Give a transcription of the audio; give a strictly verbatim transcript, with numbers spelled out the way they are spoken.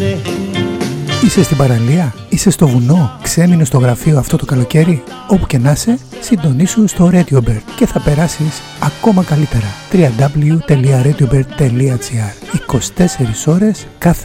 Είσαι στην παραλία, είσαι στο βουνό, ξέμεινε στο γραφείο αυτό το καλοκαίρι. Όπου και να είσαι, συντονίσου στο RadioBird και θα περάσεις ακόμα καλύτερα. double-u double-u double-u τελεία radiobird τελεία gr είκοσι τέσσερις ώρες κάθε